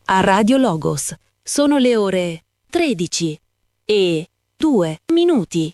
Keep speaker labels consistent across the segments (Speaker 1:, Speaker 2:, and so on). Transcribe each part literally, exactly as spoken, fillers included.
Speaker 1: a Radio Logos. Sono le ore tredici e due minuti.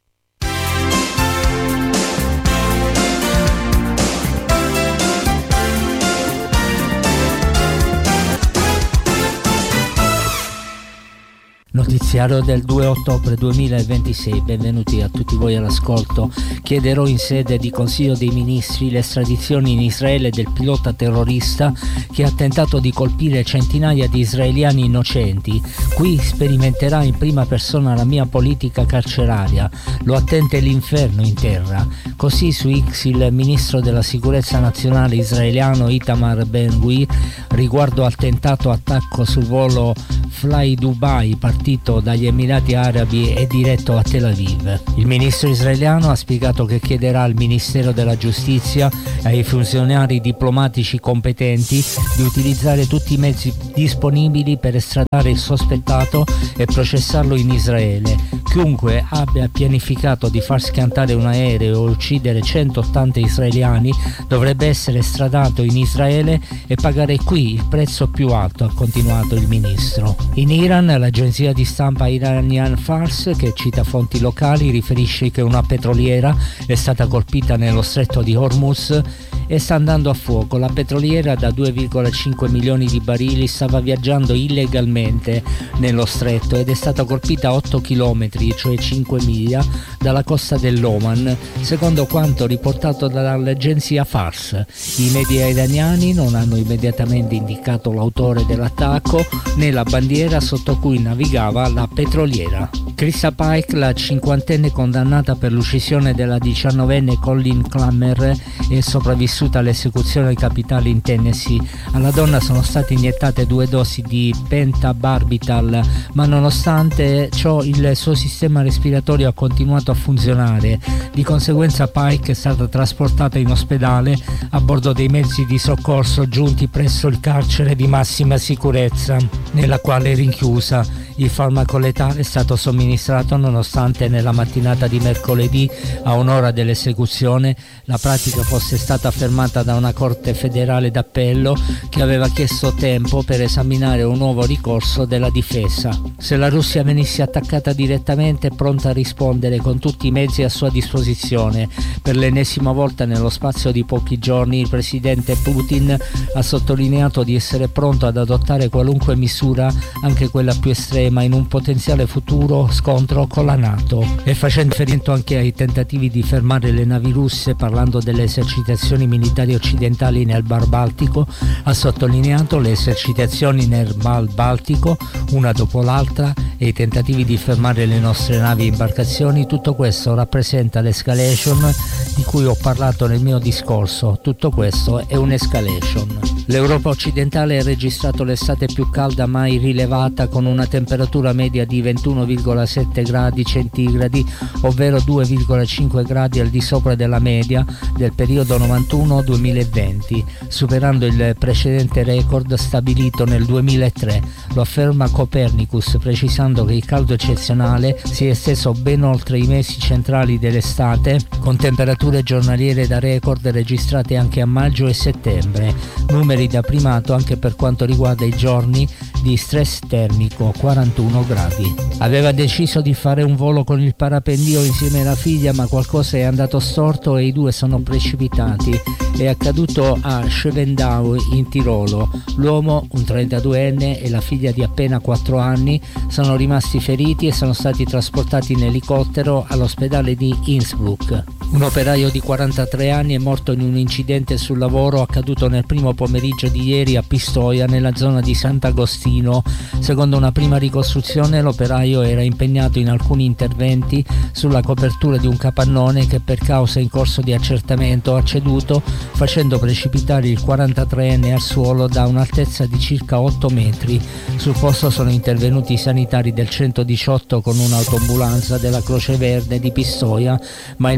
Speaker 2: Notiziario del due ottobre duemilaventisei, benvenuti a tutti voi all'ascolto. Chiederò in sede di Consiglio dei Ministri l'estradizione in Israele del pilota terrorista che ha tentato di colpire centinaia di israeliani innocenti. Qui sperimenterà in prima persona la mia politica carceraria, lo attende l'inferno in terra. Così su X il ministro della sicurezza nazionale israeliano Itamar Ben-Gvir riguardo al tentato attacco sul volo Fly Dubai partito dagli Emirati Arabi e diretto a Tel Aviv. Il ministro israeliano ha spiegato che chiederà al Ministero della Giustizia e ai funzionari diplomatici competenti di utilizzare tutti i mezzi disponibili per estradare il sospettato e processarlo in Israele. Chiunque abbia pianificato di far schiantare un aereo o uccidere centottanta israeliani dovrebbe essere estradato in Israele e pagare qui il prezzo più alto, ha continuato il ministro. In Iran, l'agenzia di stampa Iranian Fars, che cita fonti locali, riferisce che una petroliera è stata colpita nello stretto di Hormuz e sta andando a fuoco. La petroliera da due virgola cinque milioni di barili stava viaggiando illegalmente nello stretto ed è stata colpita a otto chilometri, cioè cinque miglia, dalla costa dell'Oman, secondo quanto riportato dall'agenzia Fars. I media iraniani non hanno immediatamente indicato l'autore dell'attacco né la bandiera sotto cui navigava la petroliera. Krista Pike, la cinquantenne condannata per l'uccisione della diciannovenne Colleen Clammer, è sopravvissuta all'esecuzione capitale in Tennessee. Alla donna sono state iniettate due dosi di pentobarbital, ma nonostante ciò il suo sistema respiratorio ha continuato a funzionare. Di conseguenza Pike è stata trasportata in ospedale a bordo dei mezzi di soccorso giunti presso il carcere di massima sicurezza, nella quale è rinchiusa. Il farmaco letale è stato somministrato nonostante nella mattinata di mercoledì, a un'ora dell'esecuzione, la pratica fosse stata fermata da una corte federale d'appello che aveva chiesto tempo per esaminare un nuovo ricorso della difesa. Se la Russia venisse attaccata direttamente è pronta a rispondere con tutti i mezzi a sua disposizione. Per l'ennesima volta nello spazio di pochi giorni il presidente Putin ha sottolineato di essere pronto ad adottare qualunque misura, anche quella più estrema, in un potenziale futuro scontro con la NATO, e facendo riferimento anche ai tentativi di fermare le navi russe, parlando delle esercitazioni militari occidentali nel Mar Baltico, ha sottolineato le esercitazioni nel Mar Baltico una dopo l'altra e i tentativi di fermare le nostre navi e imbarcazioni. Tutto questo rappresenta l'escalation di cui ho parlato nel mio discorso. Tutto questo è un'escalation. L'Europa occidentale ha registrato l'estate più calda mai rilevata, con una temperatura media di ventuno virgola sette gradi centigradi, ovvero due virgola cinque gradi al di sopra della media del periodo novantuno duemilaventi, superando il precedente record stabilito nel duemilatré. Lo afferma Copernicus, precisando che il caldo eccezionale si è esteso ben oltre i mesi centrali dell'estate, con temperature giornaliere da record registrate anche a maggio e settembre, numeri da primato anche per quanto riguarda i giorni di stress termico, quarantuno gradi. Aveva deciso di fare un volo con il parapendio insieme alla figlia, ma qualcosa è andato storto e i due sono precipitati. È accaduto a Schwendau in Tirolo. L'uomo, un trentaduenne, e la figlia di appena quattro anni sono rimasti feriti e sono stati trasportati in elicottero all'ospedale di Innsbruck. Un operaio di quarantatré anni è morto in un incidente sul lavoro accaduto nel primo pomeriggio di ieri a Pistoia, nella zona di Sant'Agostino. Secondo una prima ricostruzione, l'operaio era impegnato in alcuni interventi sulla copertura di un capannone che, per causa in corso di accertamento, ha ceduto, facendo precipitare il quarantatreenne al suolo da un'altezza di circa otto metri. Sul posto sono intervenuti i sanitari del centodiciotto con un'autoambulanza della Croce Verde di Pistoia, ma il medico ha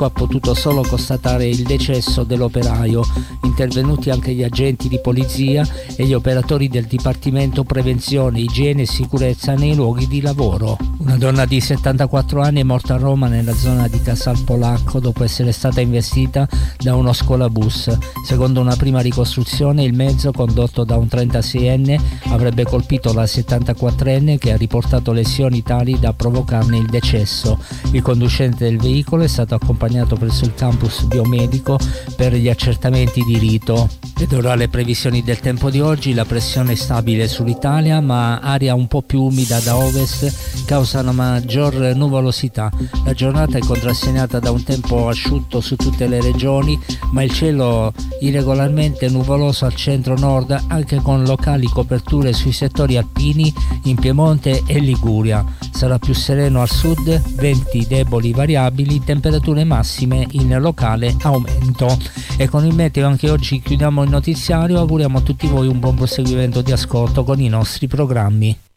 Speaker 2: ha potuto solo constatare il decesso dell'operaio, intervenuti anche gli agenti di polizia e gli operatori del Dipartimento Prevenzione, Igiene e Sicurezza nei luoghi di lavoro. Una donna di settantaquattro anni è morta a Roma nella zona di Casal Polacco dopo essere stata investita da uno scolabus. Secondo una prima ricostruzione, il mezzo, condotto da un trentaseienne, avrebbe colpito la settantaquattrenne che ha riportato lesioni tali da provocarne il decesso. Il conducente del veicolo è stato accompagnato presso il campus biomedico per gli accertamenti di rito. Ed ora le previsioni del tempo di oggi: la pressione è stabile sull'Italia, ma aria un po' più umida da ovest causa una maggior nuvolosità. La giornata è contrassegnata da un tempo asciutto su tutte le regioni, ma il cielo irregolarmente nuvoloso al centro-nord, anche con locali coperture sui settori alpini in Piemonte e Liguria. Sarà più sereno al sud, venti deboli variabili, temperature massime in locale aumento. E con il meteo anche oggi chiudiamo il notiziario. Auguriamo a tutti voi un buon proseguimento di ascolto con i nostri programmi.